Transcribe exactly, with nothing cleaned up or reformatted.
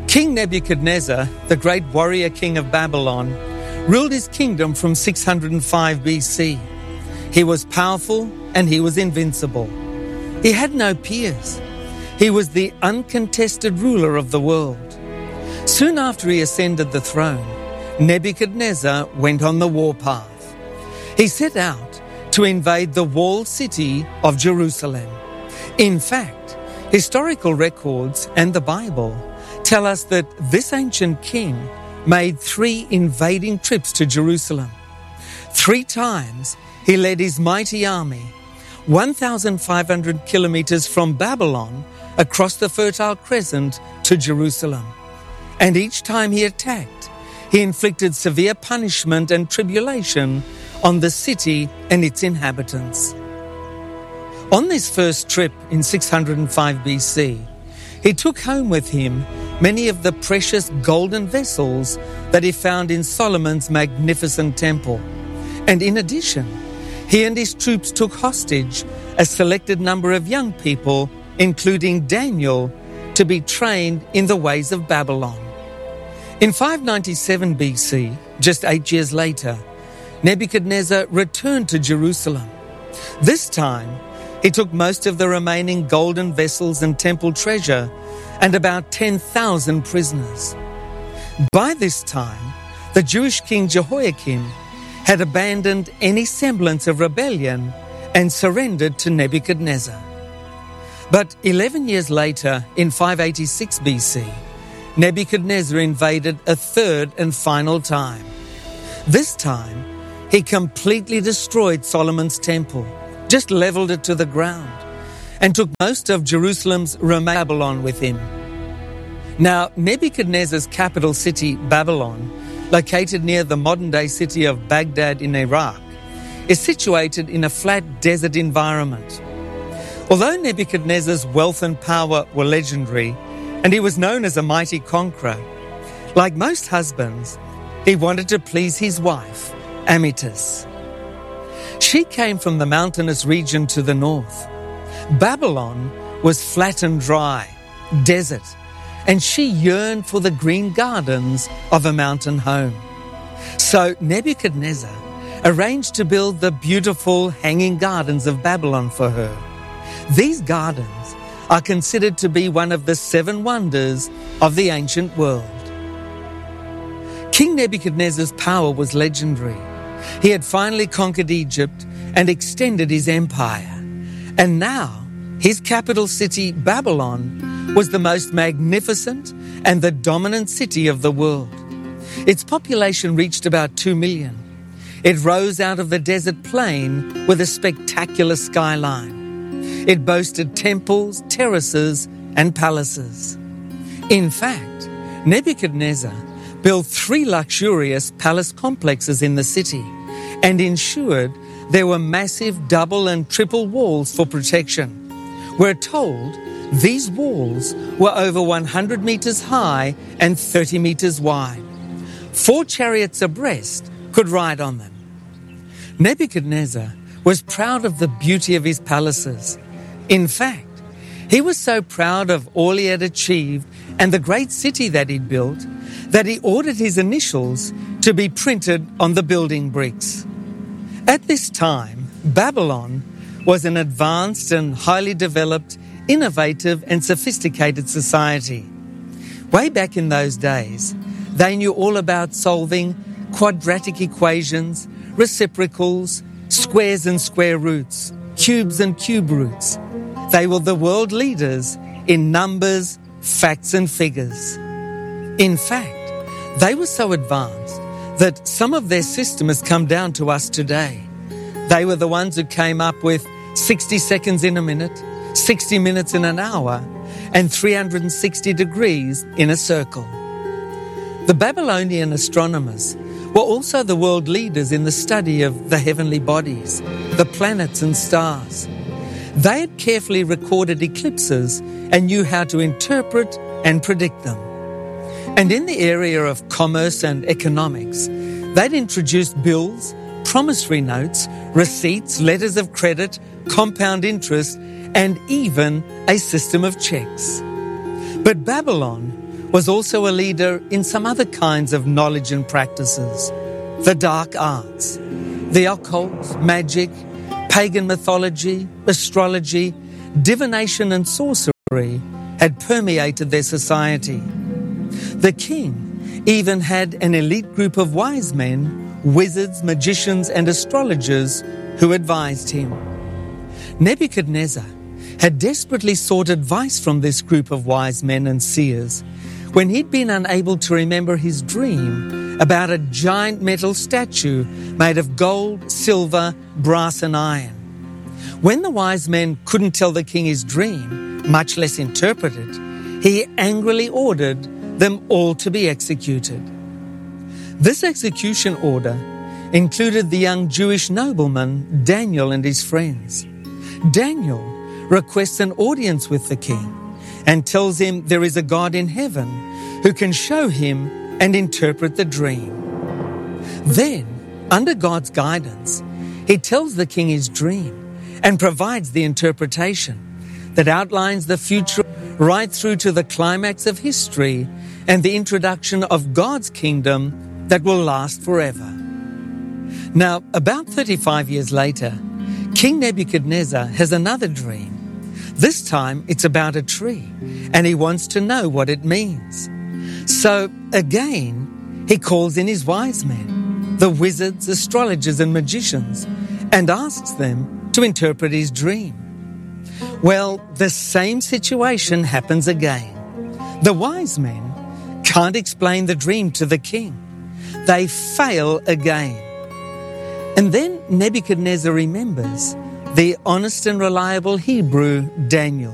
King Nebuchadnezzar, the great warrior king of Babylon, ruled his kingdom from six hundred five B C. He was powerful and he was invincible. He had no peers. He was the uncontested ruler of the world. Soon after he ascended the throne, Nebuchadnezzar went on the warpath. He set out to invade the walled city of Jerusalem. In fact, historical records and the Bible tell us that this ancient king made three invading trips to Jerusalem. Three times he led his mighty army, one thousand five hundred kilometers from Babylon across the Fertile Crescent to Jerusalem. And each time he attacked, he inflicted severe punishment and tribulation on the city and its inhabitants. On this first trip in six hundred five B C, he took home with him many of the precious golden vessels that he found in Solomon's magnificent temple. And in addition, he and his troops took hostage a selected number of young people, including Daniel, to be trained in the ways of Babylon. In five ninety-seven B C, just eight years later, Nebuchadnezzar returned to Jerusalem. This time, he took most of the remaining golden vessels and temple treasure and about ten thousand prisoners. By this time, the Jewish king Jehoiakim had abandoned any semblance of rebellion and surrendered to Nebuchadnezzar. But eleven years later, in five eighty-six B C, Nebuchadnezzar invaded a third and final time. This time, he completely destroyed Solomon's temple, just leveled it to the ground, and took most of Jerusalem's remaining Babylon with him. Now, Nebuchadnezzar's capital city, Babylon, located near the modern-day city of Baghdad in Iraq, is situated in a flat desert environment. Although Nebuchadnezzar's wealth and power were legendary, and he was known as a mighty conqueror, like most husbands, he wanted to please his wife, Amytas. She came from the mountainous region to the north. Babylon was flat and dry, desert, and she yearned for the green gardens of a mountain home. So Nebuchadnezzar arranged to build the beautiful hanging gardens of Babylon for her. These gardens are considered to be one of the seven wonders of the ancient world. King Nebuchadnezzar's power was legendary. He had finally conquered Egypt and extended his empire. And now, his capital city, Babylon, was the most magnificent and the dominant city of the world. Its population reached about two million. It rose out of the desert plain with a spectacular skyline. It boasted temples, terraces, and palaces. In fact, Nebuchadnezzar built three luxurious palace complexes in the city and ensured there were massive double and triple walls for protection. We're told these walls were over one hundred meters high and thirty meters wide. Four chariots abreast could ride on them. Nebuchadnezzar was proud of the beauty of his palaces. In fact, he was so proud of all he had achieved and the great city that he'd built that he ordered his initials to be printed on the building bricks. At this time, Babylon was an advanced and highly developed, innovative and sophisticated society. Way back in those days, they knew all about solving quadratic equations, reciprocals, squares and square roots, cubes and cube roots. They were the world leaders in numbers, facts and figures. In fact, they were so advanced that some of their system has come down to us today. They were the ones who came up with sixty seconds in a minute, sixty minutes in an hour, and three hundred sixty degrees in a circle. The Babylonian astronomers were also the world leaders in the study of the heavenly bodies, the planets and stars. They had carefully recorded eclipses and knew how to interpret and predict them. And in the area of commerce and economics, they'd introduced bills, promissory notes, receipts, letters of credit, compound interest, and even a system of checks. But Babylon was also a leader in some other kinds of knowledge and practices. The dark arts, the occult, magic, pagan mythology, astrology, divination and sorcery had permeated their society. The king even had an elite group of wise men, wizards, magicians and astrologers who advised him. Nebuchadnezzar had desperately sought advice from this group of wise men and seers when he'd been unable to remember his dream about a giant metal statue made of gold, silver, brass and iron. When the wise men couldn't tell the king his dream, much less interpret it, he angrily ordered them all to be executed. This execution order included the young Jewish nobleman Daniel and his friends. Daniel requests an audience with the king and tells him there is a God in heaven who can show him and interpret the dream. Then, under God's guidance, he tells the king his dream and provides the interpretation that outlines the future right through to the climax of history and the introduction of God's kingdom that will last forever. Now, about thirty-five years later, King Nebuchadnezzar has another dream. This time it's about a tree, and he wants to know what it means. So, again, he calls in his wise men, the wizards, astrologers and magicians, and asks them to interpret his dream. Well, the same situation happens again. The wise men can't explain the dream to the king. They fail again. And then Nebuchadnezzar remembers the honest and reliable Hebrew Daniel.